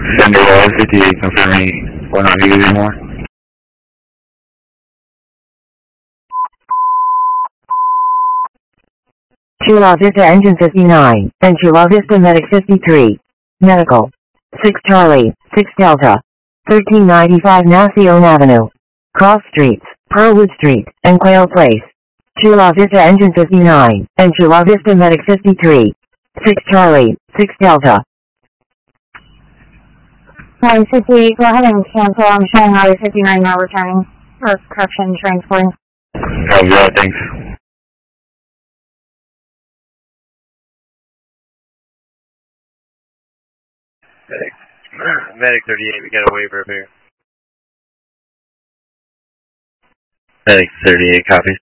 Sandoval 58 confirming 1 on you anymore. Chula Vista Engine 59, and Chula Vista Medic 53. Medical. 6 Charlie, 6 Delta. 1395 Nacion Avenue. Cross Streets, Pearlwood Street, and Quail Place. Chula Vista Engine 59, and Chula Vista Medic 53. 6 Charlie, 6 Delta. 158, go ahead and cancel. I'm showing Highway 59 now returning. Or correction, transporting. Copy that, thanks. Medic 38, we got a waiver up here. Medic 38, copies.